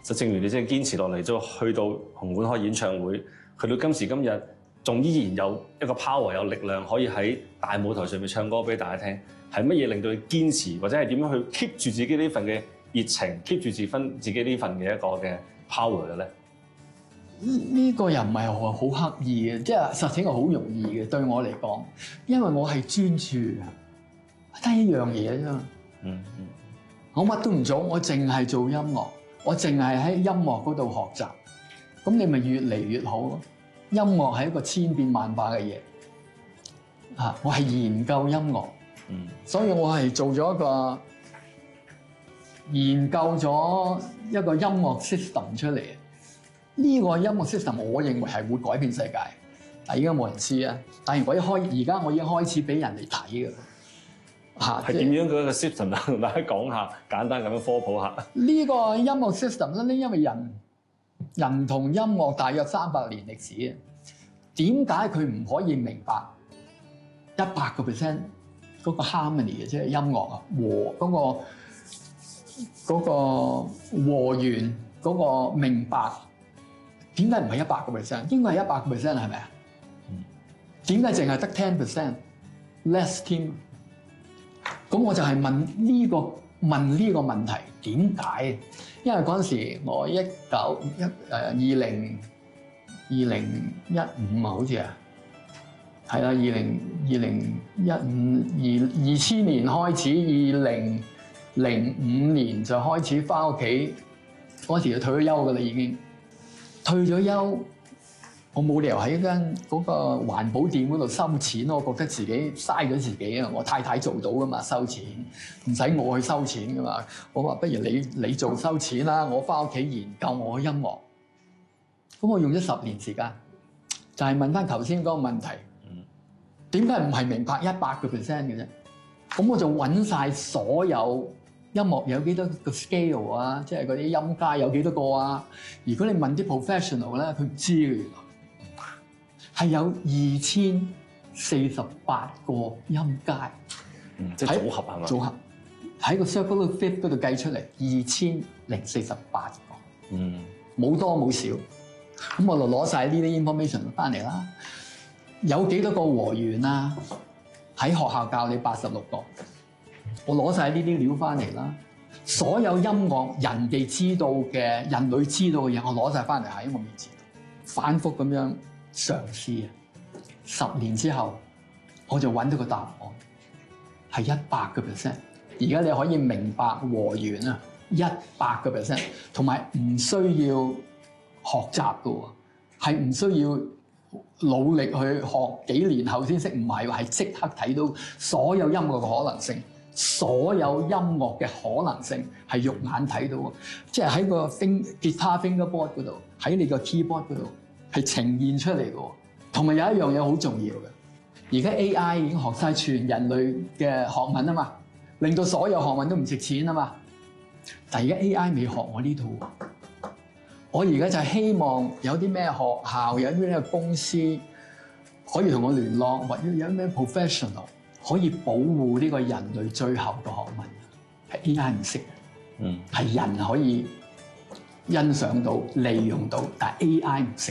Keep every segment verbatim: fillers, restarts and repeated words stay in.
就正如你即係堅持落嚟，就去到紅館開演唱會，去到今時今日，仲依然有一個 power 有力量，可以喺大舞台上面唱歌俾大家聽。係乜嘢令到你堅持，或者係點樣去 keep 住自己呢份嘅熱情 ，keep 住自分自己呢份嘅一個嘅 power 嘅咧？ 呢個又唔係好好刻意嘅，即係實情係好容易嘅對我嚟講，因為我係專注嘅，得一樣嘢啫嘛。嗯嗯，我乜都唔做，我淨係做音樂，我淨係喺音樂嗰度學習，咁你咪越嚟越好咯。音樂係一個千變萬化嘅嘢，啊！我係研究音樂，嗯，所以我係做咗一個研究咗一個音樂 system 出嚟。呢個音樂 system 我認為係會改變世界，但係而家冇人知啊。但係我一開而家我已經開始俾人哋睇㗎啦。嚇， 係點樣嗰個 system 啊？同大家講下，簡單咁樣科普下。 呢個音樂 system 咧，因為人人同音樂大約三百年歷史啊，點解佢唔可以明白一百個 percent 嗰個 harmony 嘅即係音樂啊和嗰個嗰個和弦嗰個明白？點解唔係一百個 percent？ 應該係一百個 percent 係咪啊？點解淨係得 ten percent less 添？咁我就係問呢個問呢個問題點解？因為嗰陣時我一九一誒二零二零一五啊，好似啊，係啦，二零二零一五二二千年開始，二零零五年就開始翻屋企，嗰陣時就退咗休噶啦已經。退咗休，我冇理由喺間嗰個環保店嗰度收錢，我覺得自己嘥咗自己啊！我太太做到噶嘛，收錢唔使我去收錢噶嘛。我話不如你你做收錢啦，我翻屋企研究我嘅音樂。咁我用咗十年時間，就係問翻頭先嗰個問題，點解唔係明白一百個 percent 嘅啫？咁我就揾晒所有。音樂有幾多個 scale 啊？即係嗰啲音階有幾多個啊？如果你問啲 professional 咧，佢唔知嘅，原來係有二千四十八個音階， 嗯，即係組合係嘛？ 組合喺個 circle fifth 嗰度計出嚟，二千零四十八個，嗯，冇多冇少。咁我就攞晒呢啲 information 翻嚟啦。有幾多個和弦啊？喺學校教你八十六個。我攞晒呢啲料翻嚟啦，所有音樂人哋知道嘅、人類知道嘅嘢，我攞晒翻嚟喺我面前，反覆咁樣嘗試啊！十年之後，我就揾到個答案，係一百個 percent。而家你可以明白和弦啊，一百個 percent， 同埋唔需要學習嘅喎，係唔需要努力去學幾年後先識，唔係喎，係即刻睇到所有音樂嘅可能性。所有音樂嘅可能性係肉眼睇到，即係喺個 guitar fingerboard 嗰度，喺你個 keyboard 嗰度係呈現出嚟嘅。同埋有一樣嘢好重要嘅，而家 A I 已經學晒全人類嘅學問啊嘛，令到所有學問都唔值錢啊嘛。但係而家 A I 未學我呢套，我而家就係希望有啲咩學校，有啲咩公司可以同我聯絡，或者有啲咩 professional。可以保護呢個人類最後嘅學問，係 A I 唔識嘅，嗯，係人可以欣賞到、利用到，但係 A I 唔識。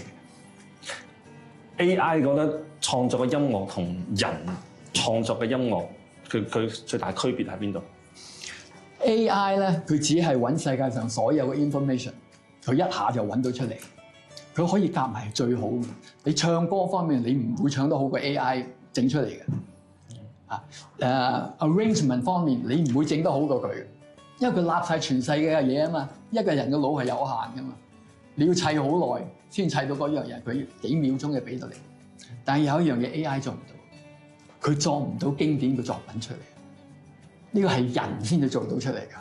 A I 覺得創作嘅音樂同人創作嘅音樂，佢佢最大區別喺邊度 ？A I 咧，佢只係揾世界上所有嘅 information， 佢一下就揾到出嚟，佢可以夾埋最好。你唱歌方面，你唔會唱得好過 A I 整出嚟嘅。啊，誒、uh, arrangement 方面你唔會整得好過佢，因為佢立晒全世界嘅嘢啊嘛。一個人嘅腦係有限噶嘛，你要砌好耐先砌到嗰樣嘢，佢幾秒鐘就俾到你。但係有一樣嘢 A I 做唔到，佢作唔到經典嘅作品出嚟，呢個係人先至做到出嚟㗎。